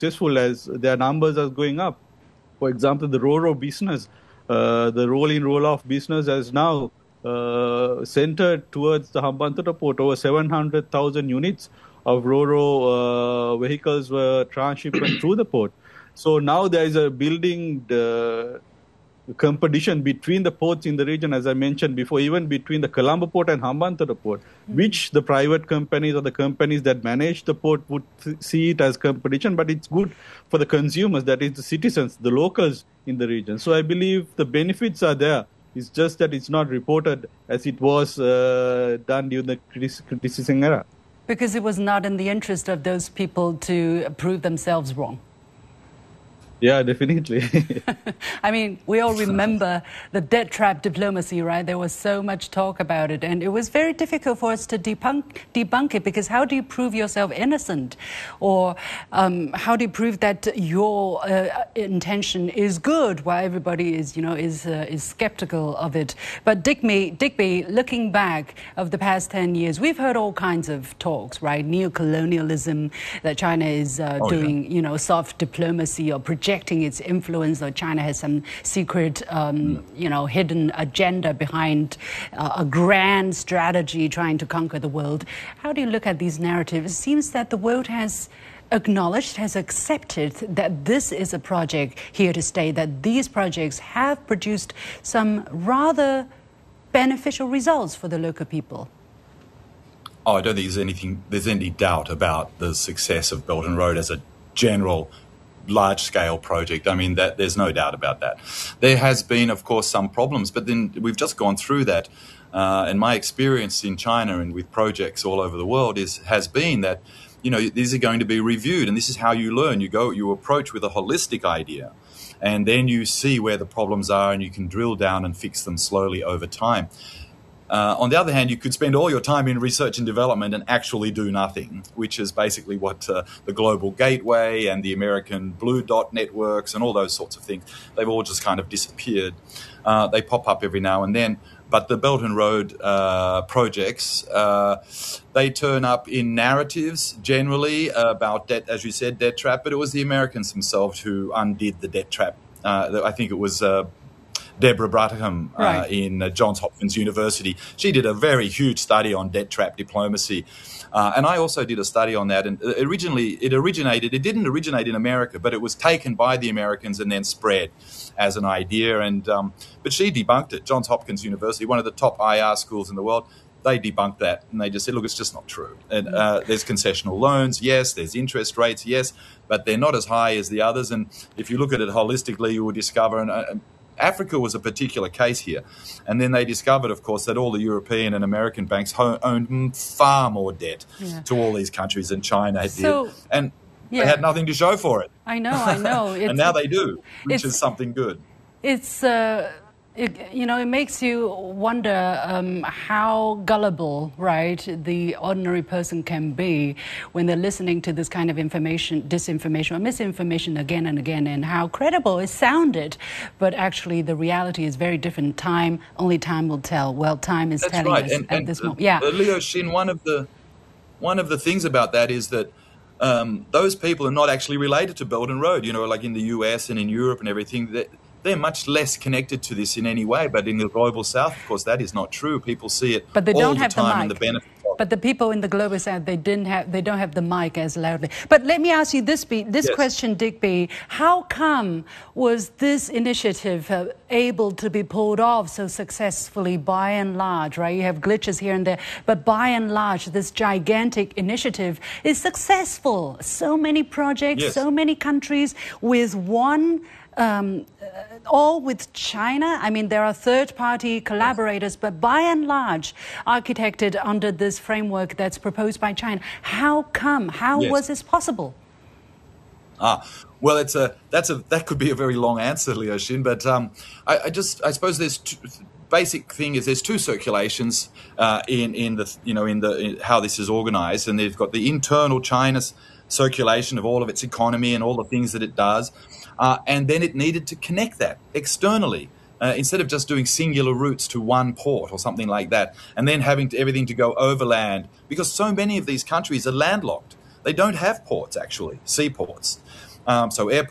successful as their numbers are going up. For example, the Ro-Ro business, the roll-in, roll-off business has now centered towards the Hambantota port. Over 700,000 units of Ro-Ro vehicles were transshipment through the port. So now there is a building competition between the ports in the region, as I mentioned before, even between the Colombo port and Hambantota port, which the private companies or the companies that manage the port would see it as competition, but it's good for the consumers, that is the citizens, the locals in the region. So I believe the benefits are there. It's just that it's not reported as it was done during the criticism era. Because it was not in the interest of those people to prove themselves wrong. Yeah, definitely. I mean, we all remember the debt trap diplomacy, right? There was so much talk about it, and it was very difficult for us to debunk it, because how do you prove yourself innocent? Or how do you prove that your intention is good while everybody is, is skeptical of it? But Digby, looking back of the past 10 years, we've heard all kinds of talks, right? Neo-colonialism, that China is doing, soft diplomacy or projecting its influence, or China has some secret, hidden agenda behind a grand strategy trying to conquer the world. How do you look at these narratives? It seems that the world has acknowledged, has accepted that this is a project here to stay, that these projects have produced some rather beneficial results for the local people. Oh, I don't think there's any doubt about the success of Belt and Road as a general large-scale project. I mean, that there's no doubt about that. There has been, of course, some problems, but then we've just gone through that. And my experience in China and with projects all over the world has been that, these are going to be reviewed, and this is how you learn. You approach with a holistic idea, and then you see where the problems are, and you can drill down and fix them slowly over time. On the other hand, you could spend all your time in research and development and actually do nothing, which is basically what the Global Gateway and the American Blue Dot networks and all those sorts of things, they've all just kind of disappeared. They pop up every now and then. But the Belt and Road projects, they turn up in narratives generally about debt, as you said, debt trap, but it was the Americans themselves who undid the debt trap. I think it was Deborah Brattingham in Johns Hopkins University. She did a very huge study on debt trap diplomacy. And I also did a study on that. And it didn't originate in America, but it was taken by the Americans and then spread as an idea. And but she debunked it. Johns Hopkins University, one of the top IR schools in the world, they debunked that. And they just said, look, it's just not true. And there's concessional loans, yes. There's interest rates, yes. But they're not as high as the others. And if you look at it holistically, you will discover Africa was a particular case here. And then they discovered, of course, that all the European and American banks owned far more debt to all these countries than China did. And they had nothing to show for it. I know. And now they do, which is something good. It's... It makes you wonder how gullible, right, the ordinary person can be when they're listening to this kind of information, disinformation or misinformation again and again, and how credible it sounded. But actually, the reality is very different. Only time will tell. Well, time is telling us at this moment. Leo Shin, one of the things about that is that those people are not actually related to Belt and Road. Like in the US and in Europe and everything. They're much less connected to this in any way, but in the global south, of course, that is not true. People see it but they all don't the have time the mic. and the benefits. But the people in the global south, they don't have the mic as loudly. But let me ask you this question, Digby. How come was this initiative able to be pulled off so successfully by and large, right? You have glitches here and there, but by and large, this gigantic initiative is successful. So many projects, so many countries with one... all with China. I mean, there are third-party collaborators, but by and large, architected under this framework that's proposed by China. How come? How was this possible? Well, that could be a very long answer, Leo Shin. But I suppose there's basic thing is there's two circulations in how this is organised, and they've got the internal China's circulation of all of its economy and all the things that it does. And then it needed to connect that externally instead of just doing singular routes to one port or something like that, and then having everything to go overland, because so many of these countries are landlocked. They don't have ports, actually, seaports. So airports